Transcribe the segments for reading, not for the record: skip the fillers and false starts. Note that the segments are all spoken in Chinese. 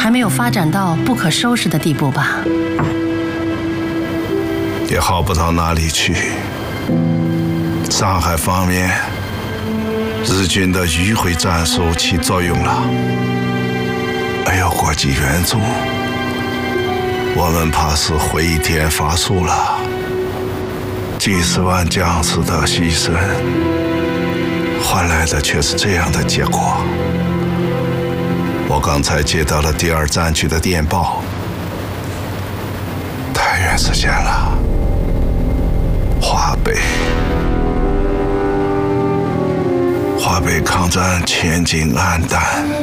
还没有发展到不可收拾的地步吧？ 也好不到哪里去。上海方面，日军的迂回战术起作用了，没有国际援助，我们怕是回天乏术了。几十万将士的牺牲，换来的却是这样的结果。我刚才接到了第2战区的电报，太原实现了，华北抗战前景黯淡。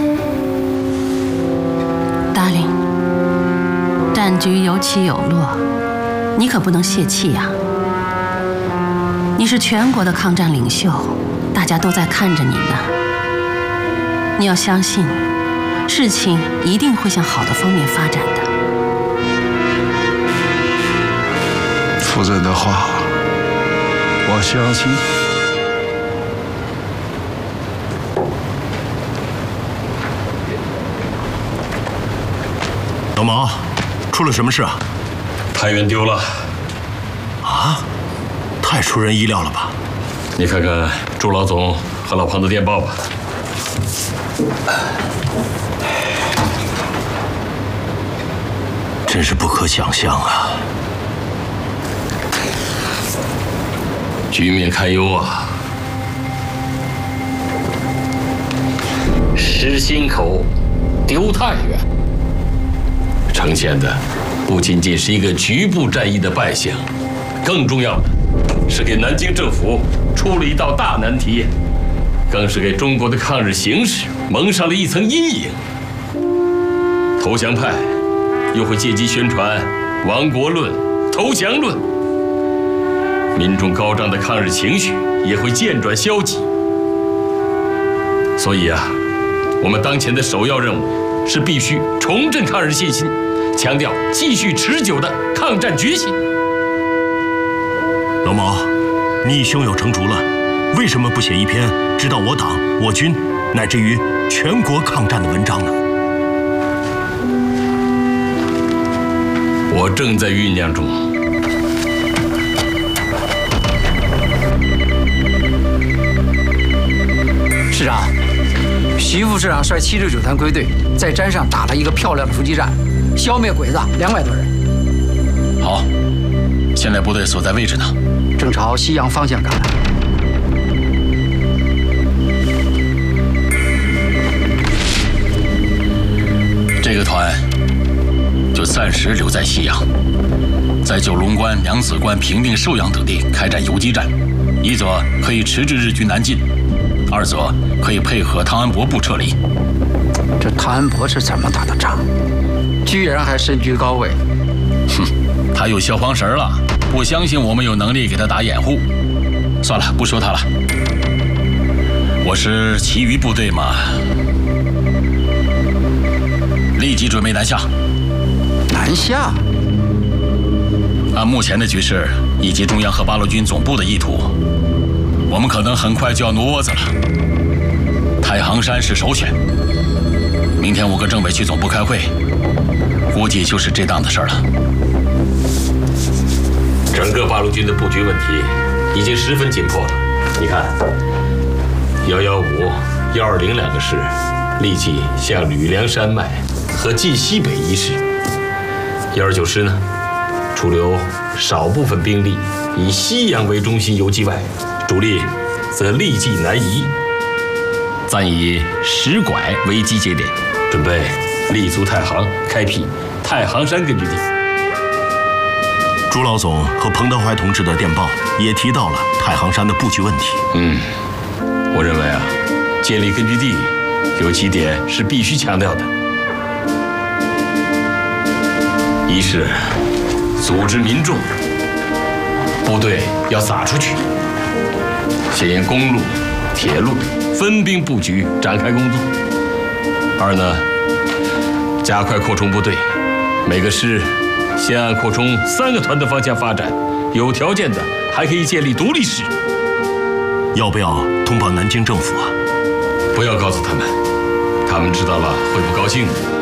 达令，战局有起有落，你可不能泄气呀。你是全国的抗战领袖，大家都在看着你呢。你要相信，事情一定会向好的方面发展的。 夫人的话，我相信。 老毛，出了什么事啊？ 太原丢了。 啊？太出人意料了吧？ 你看看朱老总和老庞的电报吧。 真是不可想象啊！ 局面堪忧啊！失心口，丢太原，呈现的不仅仅是一个局部战役的败相，更重要的是给南京政府出了一道大难题，更是给中国的抗日形势蒙上了一层阴影。投降派又会借机宣传亡国论、投降论，民众高涨的抗日情绪也会渐转消极。所以啊，我们当前的首要任务是必须重振抗日信心，强调继续持久的抗战决心。 老毛，你已胸有成竹了，为什么不写一篇指导我党、我军乃至于全国抗战的文章呢？ 我正在酝酿中。 市长，徐副市长率79团归队在山上打了一个漂亮的伏击战，消灭鬼子200多人。 好，现在部队所在位置呢？ 正朝西洋方向赶来。 这个团就暂时留在西洋，在九龙关、娘子关、平定、寿阳等地开展游击战，一则可以迟滞日军南进，二则可以配合汤恩伯部撤离。 这汤恩伯是怎么打的仗？居然还身居高位。 哼，他有小黄神了，不相信我们有能力给他打掩护。算了，不说他了。我是其余部队嘛，立即准备南下。 南下？ 按目前的局势以及中央和八路军总部的意图，我们可能很快就要挪窝子了。太行山是首选。明天我跟政委去总部开会，估计就是这档子事儿了。整个八路军的布局问题已经十分紧迫了。你看，115、120两个师立即向吕梁山脉和晋西北一师，129师呢，除留少部分兵力以西洋为中心游击外，主力则立即南移，暂以石拐为集结点，准备立足太行，开辟太行山根据地。 朱老总和彭德怀同志的电报也提到了太行山的布局问题。 我认为啊，建立根据地有几点是必须强调的。一是组织民众，部队要撒出去，先沿公路、铁路分兵布局，展开工作。二呢，加快扩充部队，每个师先按扩充3个团的方向发展，有条件的还可以建立独立师。 要不要通报南京政府啊？ 不要告诉他们，他们知道了会不高兴的。